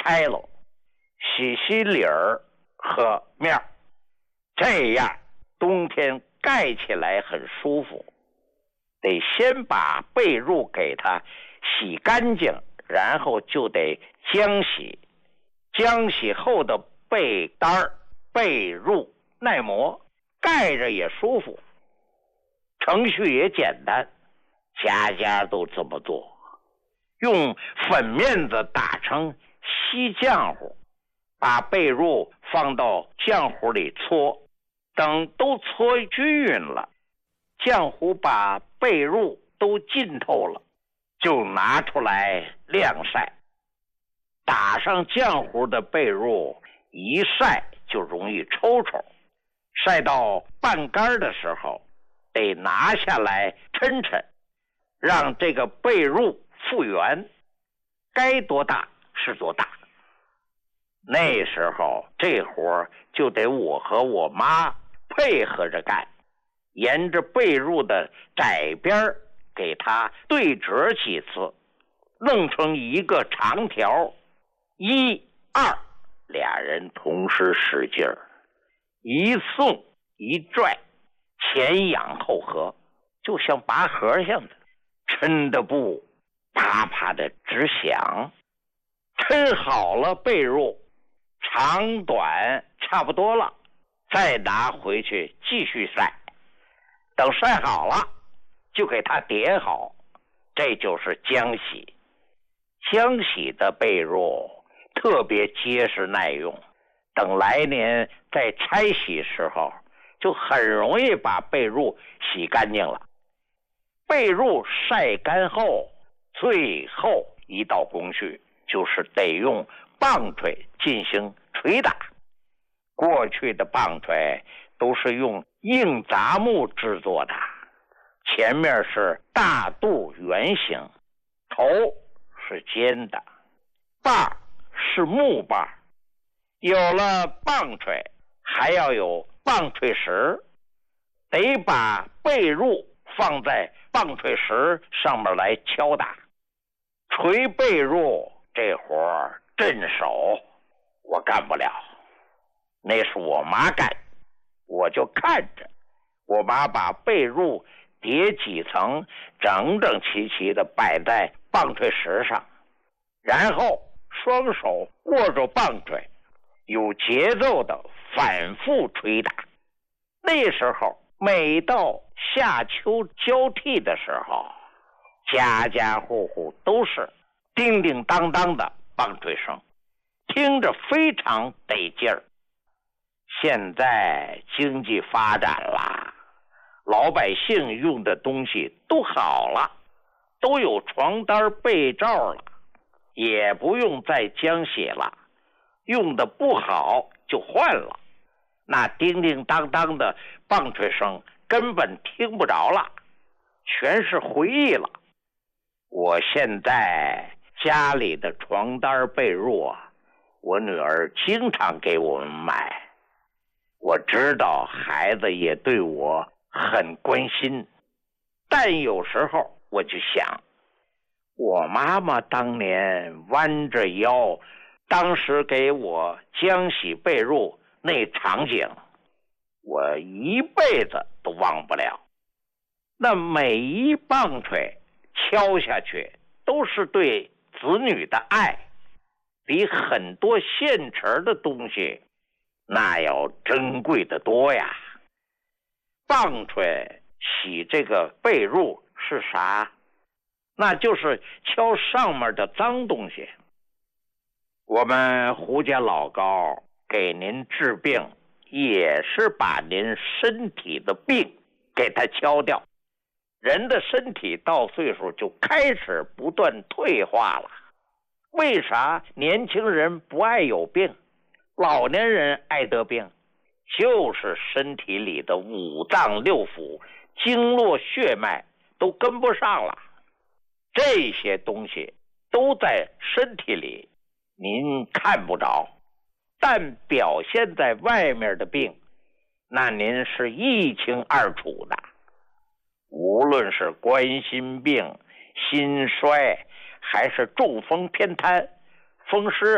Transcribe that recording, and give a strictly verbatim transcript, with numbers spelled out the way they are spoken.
开喽，洗洗里儿和面儿，这样冬天盖起来很舒服。得先把被褥给它洗干净，然后就得浆洗。浆洗后的被单被褥耐磨，盖着也舒服，程序也简单，家家都这么做。用粉面子打成稀浆糊，把被褥放到浆糊里搓，等都搓均匀了，浆糊把被褥都浸透了，就拿出来晾晒。打上浆糊的被褥一晒就容易抽抽，晒到半干的时候得拿下来抻抻，让这个被褥复原，该多大是多大。那时候这活就得我和我妈配合着干，沿着被褥的窄边给它对折几次，弄成一个长条，一二俩人同时使劲儿，一送一拽，前仰后合，就像拔河像的，抻的布啪啪的直响。抻好了被褥，长短差不多了，再拿回去继续晒。等晒好了，就给它叠好，这就是浆洗。浆洗的被褥特别结实耐用，等来年在拆洗时候，就很容易把被褥洗干净了。被褥晒干后，最后一道工序就是得用棒槌进行捶打。过去的棒槌都是用硬杂木制作的，前面是大肚圆形，头是尖的，把是木把。有了棒槌，还要有棒槌石，得把被褥放在棒槌石上面来敲打。捶被褥这活儿镇手，我干不了，那是我妈干，我就看着我妈把被褥叠几层，整整齐齐的摆在棒槌石上，然后双手握住棒槌，有节奏的反复捶打。那时候每到夏秋交替的时候，家家户户都是叮叮当当的棒槌声，听着非常得劲儿。现在经济发展了，老百姓用的东西都好了，都有床单被罩了，也不用再浆洗了，用的不好就换了，那叮叮当当的棒槌声根本听不着了，全是回忆了。我现在家里的床单被褥啊，我女儿经常给我们买，我知道孩子也对我很关心，但有时候我就想，我妈妈当年弯着腰，当时给我浆洗被褥那场景，我一辈子都忘不了。那每一棒槌敲下去都是对子女的爱，比很多现成的东西那要珍贵的多呀。棒槌洗这个被褥是啥？那就是敲上面的脏东西。我们胡家老高给您治病，也是把您身体的病给它敲掉。人的身体到岁数就开始不断退化了。为啥年轻人不爱有病，老年人爱得病？就是身体里的五脏六腑、经络血脉都跟不上了。这些东西都在身体里，您看不着，但表现在外面的病，那您是一清二楚的。无论是冠心病、心衰，还是中风偏瘫、风湿